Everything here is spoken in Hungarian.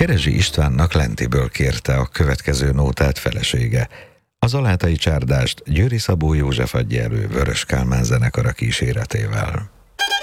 Kerezsi Istvánnak Lentiből kérte a következő nótát felesége. Az alátai csárdást Győri Szabó József adja elő Vörös Kálmán zenekara kíséretével.